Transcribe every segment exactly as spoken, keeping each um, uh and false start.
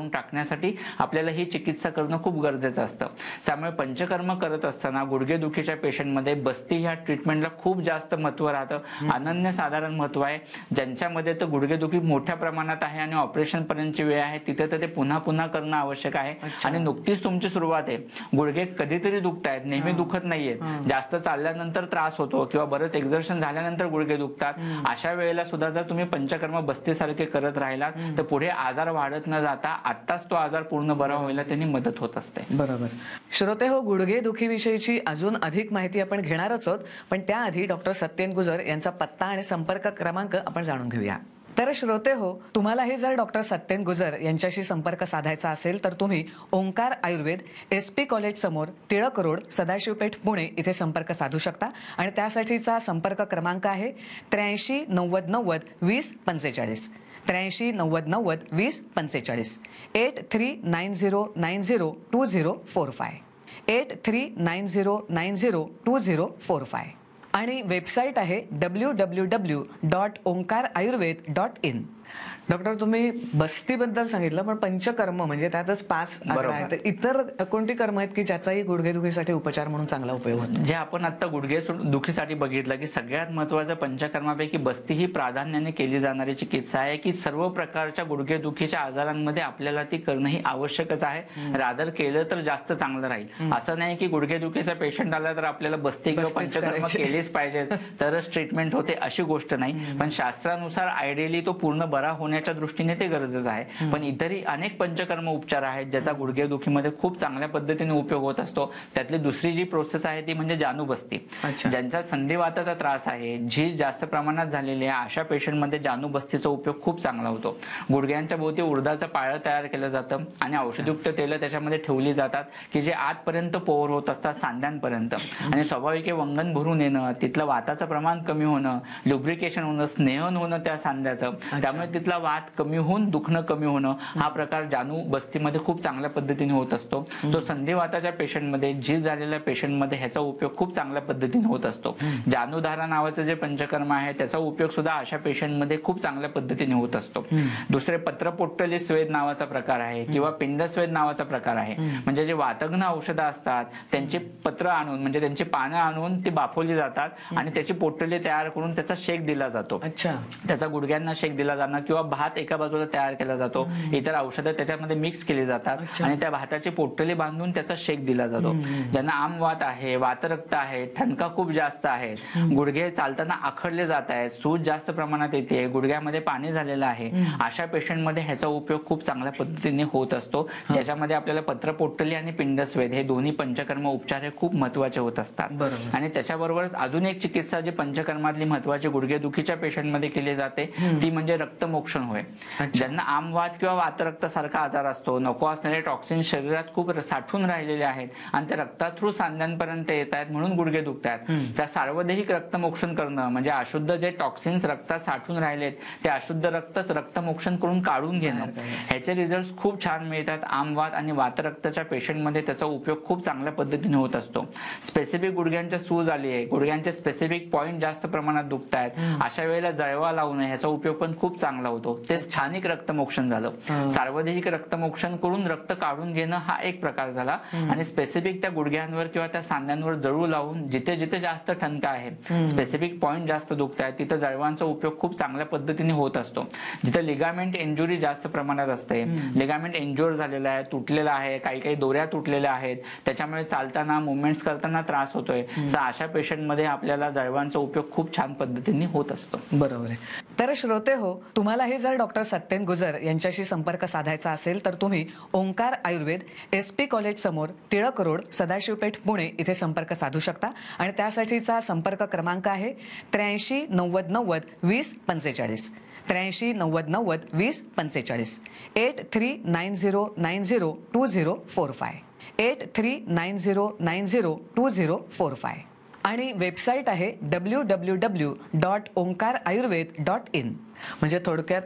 काढून टाकण्यासाठी आपल्याला ही चिकित्सा करणं खूप गरजेचं असतं. त्यामुळे पंचकर्म करत असताना गुडघेदुखीच्या पेशंटमध्ये बस्ती ह्या ट्रीटमेंटला खूप जास्त महत्त्व राहतं, अनन्यसाधारण महत्त्व आहे. ज्यांच्यामध्ये तर गुडघेदुखी मोठ्या प्रमाणात आहे आणि ऑपरेशन पर्यंतची वेळ आहे, तिथे तर ते पुन्हा पुन्हा करणं आवश्यक आहे. आणि नुकतीच तुमची सुरुवात आहे, गुडघे कधीतरी दुखत आहेत, नेहमी दुखत नाहीये, जास्त चालल्यानंतर त्रास होतो किंवा बरंच एक्झर्शन झाल्यानंतर गुडघे दुखतात, अशा वेळेला सुद्धा जर तुम्ही पंचकर्म बस्तीसारखे करत राहिलात तर पुढे आजार वाढत न जाता आत्ताच तो आजार पूर्ण बरा व्हायला त्यांनी मदत होत असते. बरोबर. श्रोते हो, गुडघे दुखीविषयीची अजून अधिक माहिती आपण घेणारच आहोत, पण त्याआधी डॉक्टर सत्येन गुजर यांचा पत्ता आणि संपर्क क्रमांक आपण जाणून घेऊया. तर श्रोते हो, तुम्हालाही जर डॉक्टर सत्येन गुजर यांच्याशी संपर्क साधायचा असेल तर तुम्ही Omkar Ayurveda, S P college समोर, टिळक रोड, सदाशिवपेठ, पुणे इथे संपर्क साधू शकता. आणि त्यासाठीचा संपर्क क्रमांक आहे त्र्याऐंशी नव्वद नव्वद वीस पंचेचाळीस. त्र्याऐंशी नव्वद नव्वद वीस पंचेचाळीस. Eight three nine zero nine zero to zero four five. Eight three nine zero nine zero to zero four five. आणि वेबसाईट आहे W W W dot Omkar Ayurveda dot in. Doctor, तुम्ही बस्तीबद्दल सांगितलं, पण पंचकर्म म्हणजे त्यातच पाच आहेत, तर इतर कोणती कर्म आहेत की ज्याचाही गुडघेदुखीसाठी उपचार म्हणून चांगला उपयोग होतो? जे आपण आता गुडघे दुखीसाठी बघितलं की सगळ्यात महत्वाचं पंचकर्मापैकी बस्ती ही प्राधान्याने केली जाणारी चिकित्सा आहे, की सर्व प्रकारच्या गुडघेदुखीच्या आजारांमध्ये आपल्याला ती करणं ही आवश्यकच आहे. रादर केलं तर जास्त चांगलं राहील. असं नाही की गुडघेदुखीचा पेशंट आला तर आपल्याला बस्ती किंवा पंचकर्म केलीच पाहिजे तरच ट्रीटमेंट होते, अशी गोष्ट नाही. पण शास्त्रानुसार आयडियली तो पूर्ण बरा होण्याच्या दृष्टीने ते गरजेचं आहे. पण इतरही अनेक पंचकर्म उपचार आहेत ज्याचा गुडघेदुखीमध्ये खूप चांगल्या पद्धतीने उपयोग होत असतो. त्यातली दुसरी जी प्रोसेस आहे ती म्हणजे जानुबस्ती. ज्यांचा संधिवाताचा त्रास आहे, झीज जास्त प्रमाणात झालेली आहे, अशा पेशंटमध्ये जानुबस्तीचा उपयोग खूप चांगला होतो. गुडघ्यांच्या भोवती उडदाचं पाळं तयार केलं जातं आणि औषधयुक्त तेलं त्याच्यामध्ये ठेवली जातात की जे आतपर्यंत पोर होत असतात, सांध्यांपर्यंत. आणि स्वाभाविक वंगण भरून येणं, तिथलं वाताचं प्रमाण कमी होणं, लुब्रिकेशन होणं, स्नेहन होणं त्या सांध्याचं, त्यामुळे तिथला वात कमी होऊन दुखणं कमी होणं, हा प्रकार जानू बस्तीमध्ये खूप चांगल्या पद्धतीने होत असतो. जो संधिवाताच्या पेशंटमध्ये, झीज झालेल्या पेशंटमध्ये ह्याचा उपयोग खूप चांगल्या पद्धतीने होत असतो. जानुधारा नावाचं जे पंचकर्म आहे त्याचा उपयोग सुद्धा अशा पेशंटमध्ये खूप चांगल्या पद्धतीने होत असतो. दुसरे पत्रपोट्टली स्वेद नावाचा प्रकार आहे किंवा पिंडस्वेद नावाचा प्रकार आहे. म्हणजे जे वातघ्न औषधं असतात त्यांची पत्र आणून, म्हणजे त्यांची पानं आणून ती बाफवली जातात आणि त्याची पोट्टली तयार करून त्याचा शेक दिला जातो. त्याचा गुडघ्यांना शेक दिला जाणार किंवा भात एका बाजूला तयार केला जातो, इतर औषधं त्याच्यामध्ये मिक्स केली जातात आणि त्या भाताची पोटली बांधून त्याचा शेक दिला जातो. ज्यांना आमवात आहे, वातरक्त आहे, ठणका खूप जास्त आहे, गुडघे चालताना आखडले जात आहेत, सूज जास्त प्रमाणात येते, गुडघ्यामध्ये पाणी झालेलं आहे, अशा पेशंटमध्ये ह्याचा उपयोग खूप चांगल्या पद्धतीने होत असतो. ज्याच्यामध्ये आपल्याला पत्रपोट्टली आणि पिंडस्वेद हे दोन्ही पंचकर्म उपचार हे खूप महत्वाचे होत असतात. आणि त्याच्याबरोबरच अजून एक चिकित्सा जी पंचकर्मातली महत्वाची गुडघेदुखीच्या पेशंटमध्ये केली जाते ती म्हणजे रक्तमोक्षण होय. ज्यांना आमवात किंवा वातरक्त सारखा आजार असतो, नको असणारे टॉक्सिन शरीरात खूप साठून राहिलेले आहेत आणि ते रक्ता थ्रू सांध्यांपर्यंत येत आहेत म्हणून गुडघे दुखतात, त्या सार्वदेहिक रक्तमोक्षण करणं म्हणजे अशुद्ध जे टॉक्सिन्स रक्तात साठून राहिलेत ते अशुद्ध रक्तच रक्तमोक्षण करून काढून घेणं, ह्याचे रिझल्ट खूप छान मिळतात. आमवात आणि वातरक्तच्या पेशंटमध्ये त्याचा उपयोग खूप चांगल्या पद्धतीने होत असतो. स्पेसिफिक गुडघ्यांच्या सूज आली आहे, गुडघ्यांचे स्पेसिफिक पॉईंट जास्त प्रमाणात दुखत आहेत, अशा वेळेला जळवा लावणं ह्याचा उपयोग पण खूप चांगला होतो. ते स्थानिक रक्तमोक्षण झालं. सार्वदेहिक रक्तमोक्षण करून रक्त काढून घेणं हा एक प्रकार झाला. आणि स्पेसिफिक त्या गुडघ्यांवर किंवा त्या सांध्यांवर जळू लावून जिथे जिथे जास्त ठणका आहे, स्पेसिफिक पॉईंट जास्त दुखत आहेत, तिथे जळवांचा उपयोग खूप चांगल्या पद्धतीने होत असतो. जिथे लिगामेंट इंजुरी जास्त प्रमाणात असते, लिगामेंट इंज्युअर झालेला आहे, तुटलेला आहे, काही काही दोऱ्या तुटलेल्या आहेत, त्याच्यामुळे चालताना मुवमेंट्स करताना त्रास होतोय, तर अशा पेशंटमध्ये आपल्याला जळवांचा उपयोग खूप छान पद्धतीने होत असतो. बरोबर आहे. तर श्रोते हो, तुम्हालाही जर डॉक्टर सत्येन गुजर यांच्याशी संपर्क साधायचा असेल तर तुम्ही Omkar Ayurveda, S P college समोर, टिळक रोड, सदाशिवपेठ, पुणे इथे संपर्क साधू शकता. आणि त्यासाठीचा संपर्क क्रमांक आहे त्र्याऐंशी नव्वद नव्वद वीस पंचेचाळीस. त्र्याऐंशी नव्वद नव्वद वीस पंचेचाळीस. Eight three nine zero nine zero to zero four five. Eight three nine zero nine zero to zero four five. आणि वेबसाईट आहे W W W dot Omkar Ayurveda dot in. म्हणजे थोडक्यात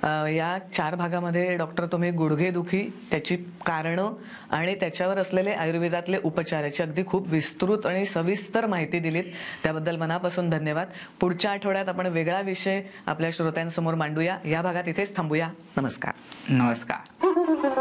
या चार भागामध्ये डॉक्टर तुम्ही गुडघेदुखी, त्याची कारणं आणि त्याच्यावर असलेले आयुर्वेदातले उपचार याची अगदी खूप विस्तृत आणि सविस्तर माहिती दिलीत. त्याबद्दल मनापासून धन्यवाद. पुढच्या आठवड्यात आपण वेगळा विषय आपल्या श्रोत्यांसमोर मांडूया. या भागात इथेच थांबूया. नमस्कार. नमस्कार.